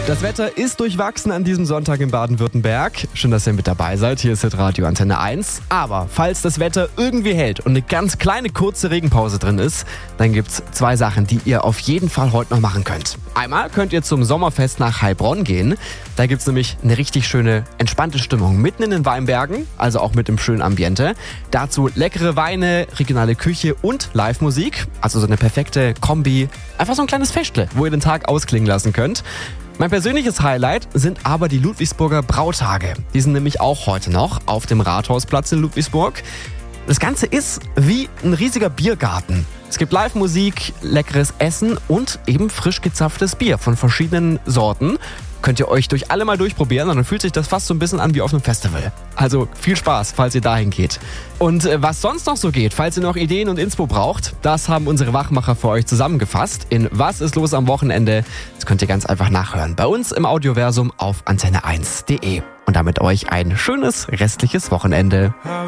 Das Wetter ist durchwachsen an diesem Sonntag in Baden-Württemberg. Schön, dass ihr mit dabei seid. Hier ist Hitradio Antenne 1. Aber falls das Wetter irgendwie hält und eine ganz kleine kurze Regenpause drin ist, dann gibt's 2 Sachen, die ihr auf jeden Fall heute noch machen könnt. Einmal könnt ihr zum Sommerfest nach Heilbronn gehen. Da gibt's nämlich eine richtig schöne, entspannte Stimmung mitten in den Weinbergen, also auch mit dem schönen Ambiente. Dazu leckere Weine, regionale Küche und Live-Musik. Also so eine perfekte Kombi. Einfach so ein kleines Festle, wo ihr den Tag ausklingen lassen könnt. Mein persönliches Highlight sind aber die Ludwigsburger Brautage. Die sind nämlich auch heute noch auf dem Rathausplatz in Ludwigsburg. Das Ganze ist wie ein riesiger Biergarten. Es gibt Live-Musik, leckeres Essen und eben frisch gezapftes Bier von verschiedenen Sorten. Könnt ihr euch durch alle mal durchprobieren und dann fühlt sich das fast so ein bisschen an wie auf einem Festival. Also viel Spaß, falls ihr dahin geht. Und was sonst noch so geht, falls ihr noch Ideen und Inspo braucht, das haben unsere Wachmacher für euch zusammengefasst in Was ist los am Wochenende? Das könnt ihr ganz einfach nachhören bei uns im Audioversum auf antenne1.de. Und damit euch ein schönes restliches Wochenende.